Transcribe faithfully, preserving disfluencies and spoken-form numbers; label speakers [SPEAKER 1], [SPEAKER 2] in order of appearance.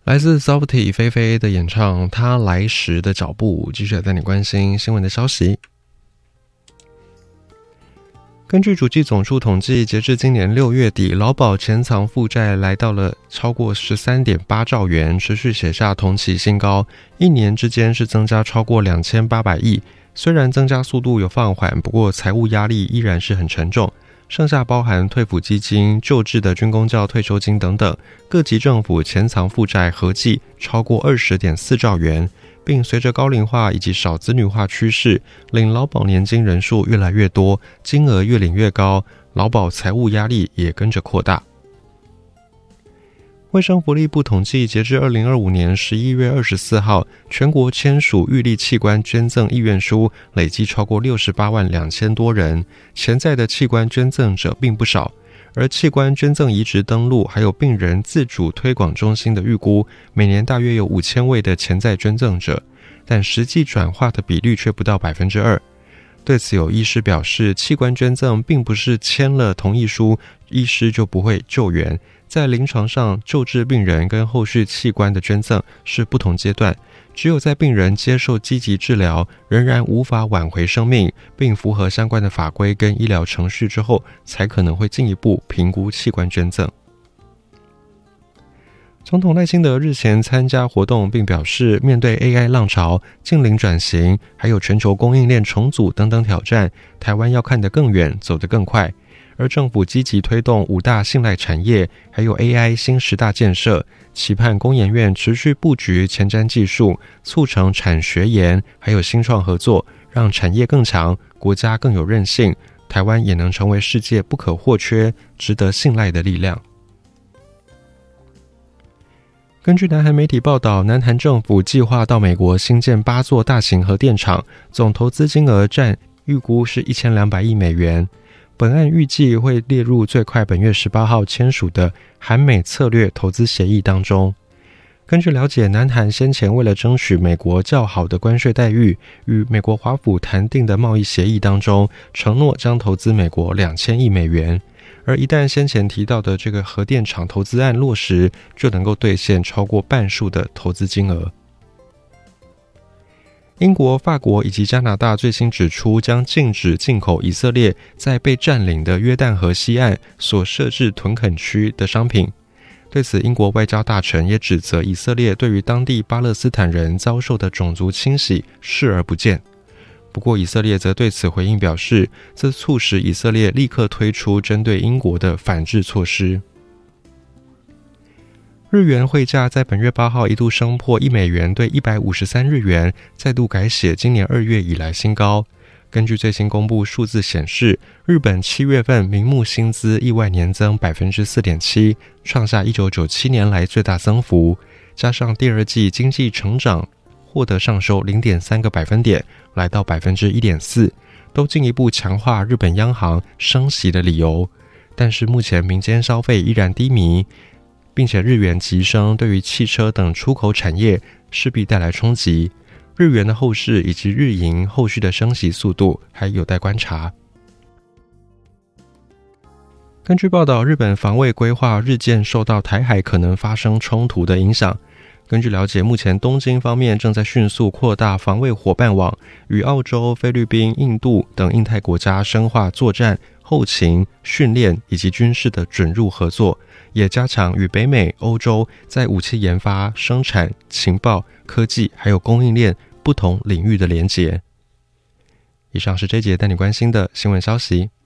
[SPEAKER 1] 来自 Softy 菲菲的演唱他来时的脚步，继续带你关心新闻的消息。根据主计总处统计，截至今年六月底，劳保潜藏负债来到了超过 十三点八兆元，持续写下同期新高，一年之间是增加超过两千八百亿。虽然增加速度有放缓，不过财务压力依然是很沉重。剩下包含退抚基金、旧制的军公教退休金等等，各级政府潜藏负债合计超过 二十点四兆元，并随着高龄化以及少子女化趋势，领劳保年金人数越来越多，金额越领越高，劳保财务压力也跟着扩大。卫生福利部统计，截至二零二五年十一月二十四号，全国签署预立器官捐赠意愿书累计超过六十八万两千多人，潜在的器官捐赠者并不少。而器官捐赠移植登录还有病人自主推广中心的预估，每年大约有五千位的潜在捐赠者，但实际转化的比率却不到 百分之二。对此有医师表示，器官捐赠并不是签了同意书，医师就不会救援。在临床上，救治病人跟后续器官的捐赠是不同阶段，只有在病人接受积极治疗，仍然无法挽回生命，并符合相关的法规跟医疗程序之后，才可能会进一步评估器官捐赠。总统赖清德日前参加活动，并表示，面对 A I 浪潮、净零转型，还有全球供应链重组等等挑战，台湾要看得更远，走得更快。而政府积极推动五大信赖产业，还有 A I 新十大建设，期盼工研院持续布局前瞻技术，促成产学研还有新创合作，让产业更强，国家更有韧性，台湾也能成为世界不可或缺、值得信赖的力量。根据南韩媒体报道，南韩政府计划到美国新建八座大型核电厂，总投资金额占预估是一千两百亿美元。本案预计会列入最快本月十八号签署的韩美策略投资协议当中。根据了解，南韩先前为了争取美国较好的关税待遇，与美国华府谈订的贸易协议当中，承诺将投资美国两千亿美元。而一旦先前提到的这个核电厂投资案落实，就能够兑现超过半数的投资金额。英国、法国以及加拿大最新指出，将禁止进口以色列在被占领的约旦河西岸所设置屯垦区的商品。对此，英国外交大臣也指责以色列对于当地巴勒斯坦人遭受的种族清洗视而不见。不过，以色列则对此回应表示，这促使以色列立刻推出针对英国的反制措施。日元汇价在本月八号一度升破一美元兑一百五十三日元，再度改写今年二月以来新高。根据最新公布数字显示，日本七月份名目薪资意外年增 百分之四点七， 创下一九九七年来最大增幅，加上第二季经济成长获得上修 零点三个百分点，来到 百分之一点四， 都进一步强化日本央行升息的理由。但是目前民间消费依然低迷，并且日元急升对于汽车等出口产业势必带来冲击，日元的后市以及日银后续的升息速度还有待观察。根据报道，日本防卫规划日渐受到台海可能发生冲突的影响。根据了解，目前东京方面正在迅速扩大防卫伙伴网，与澳洲、菲律宾、印度等印太国家深化作战、后勤、训练以及军事的准入合作，也加强与北美、欧洲在武器研发、生产、情报、科技还有供应链不同领域的连结。以上是这节带你关心的新闻消息。